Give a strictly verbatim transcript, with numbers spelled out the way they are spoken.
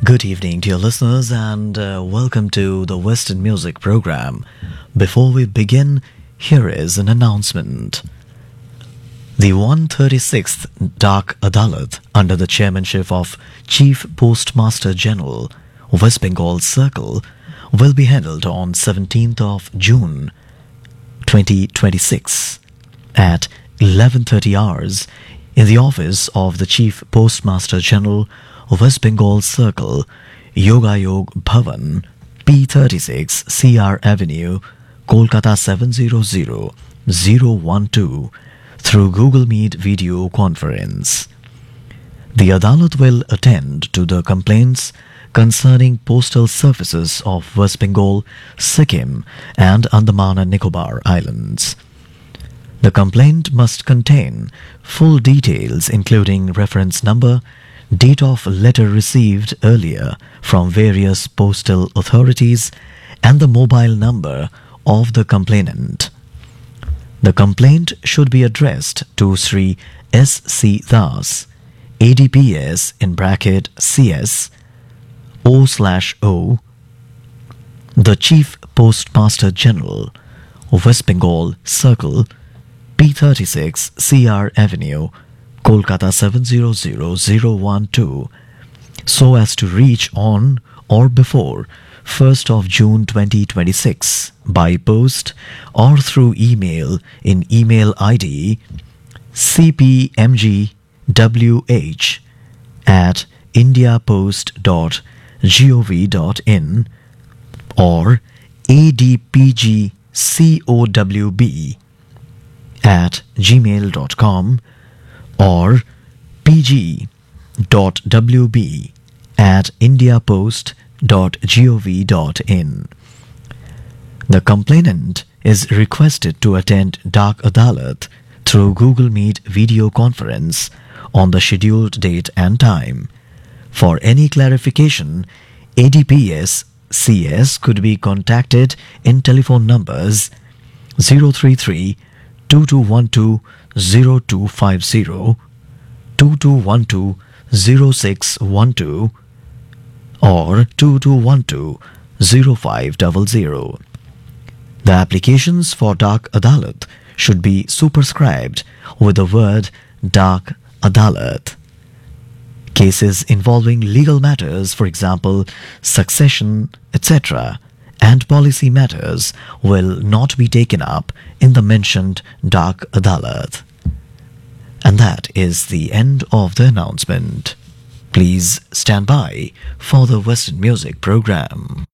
Good evening, dear listeners, and uh, welcome to the Western Music Program. Before we begin, here is an announcement. The one hundred thirty-sixth Dak Adalat, under the chairmanship of Chief Postmaster General, West Bengal Circle, will be held on seventeenth of June, twenty twenty-six, at eleven thirty hours in the office of the Chief Postmaster General, West Bengal Circle, Yogayog Bhavan, P thirty-six C R Avenue, Kolkata seven zero zero zero one two, through Google Meet video conference. The Adalat will attend to the complaints concerning postal services of West Bengal, Sikkim and Andaman and Nicobar Islands. The complaint must contain full details including reference number, date of letter received earlier from various postal authorities, and the mobile number of the complainant. The complaint should be addressed to Sri S C Das, A D P S in bracket C S, O slash O, the Chief Postmaster General, West Bengal Circle, P thirty-six C R Avenue, Kolkata seven zero zero zero one two, so as to reach on or before first of June twenty twenty-six by post or through email in email I D c p m g w h at indiapost dot gov dot in or a d p g cowb at gmail dot com or pg dot w b at indiapost dot gov dot in. The complainant is requested to attend Dak Adalat through Google Meet video conference on the scheduled date and time. For any clarification, A D P S C S could be contacted in telephone numbers zero three three two two one two zero two five zero, two two one two zero six one two, or two two one two zero five zero zero. The applications for Dak Adalat should be superscribed with the word Dak Adalat. Cases involving legal matters, for example, succession, et cetera, and policy matters will not be taken up in the mentioned Dak Adalat. And that is the end of the announcement. Please stand by for the Western Music Program.